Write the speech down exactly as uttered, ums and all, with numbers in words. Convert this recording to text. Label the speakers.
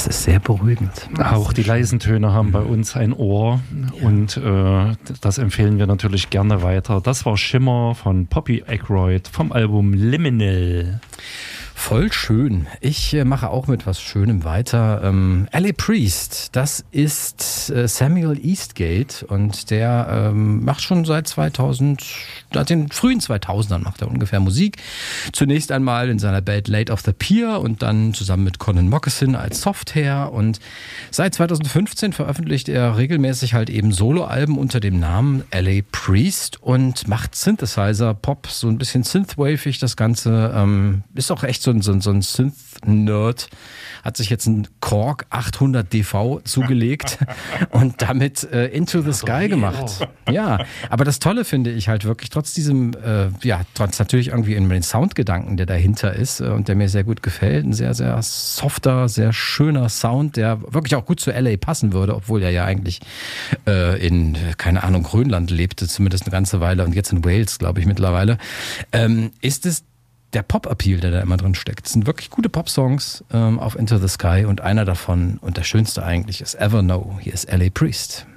Speaker 1: das ist sehr beruhigend.
Speaker 2: Auch die leisen Töne haben bei uns ein Ohr ja. und äh, das empfehlen wir natürlich gerne weiter. Das war Shimmer von Poppy Aykroyd vom Album Liminal.
Speaker 1: Voll schön. Ich äh, mache auch mit was Schönem weiter. Ähm, L A Priest, das ist äh, Samuel Eastgate und der ähm, macht schon seit zweitausend, seit den frühen zweitausendern macht er ungefähr Musik. Zunächst einmal in seiner Band Late of the Pier und dann zusammen mit Conan Moccasin als Softhair und seit zweitausendfünfzehn veröffentlicht er regelmäßig halt eben Soloalben unter dem Namen L A Priest und macht Synthesizer, Pop, so ein bisschen synthwavig das Ganze. Ähm, ist auch echt so ein, so ein, so ein Synth-Nerd, hat sich jetzt ein Korg achthundert D V zugelegt und damit äh, Into the Sky gemacht. Ja, aber das Tolle finde ich halt wirklich, trotz diesem, äh, ja, trotz natürlich irgendwie in den Soundgedanken, der dahinter ist äh, und der mir sehr gut gefällt, ein sehr, sehr softer, sehr schöner Sound, der wirklich auch gut zu L A passen würde, obwohl er ja eigentlich äh, in, keine Ahnung, Grönland lebte, zumindest eine ganze Weile und jetzt in Wales, glaube ich, mittlerweile. Ähm, ist es der Pop-Appeal, der da immer drin steckt. Es sind wirklich gute Pop-Songs ähm, auf Into the Sky und einer davon und der schönste eigentlich ist Ever Know. Hier ist L A Priest.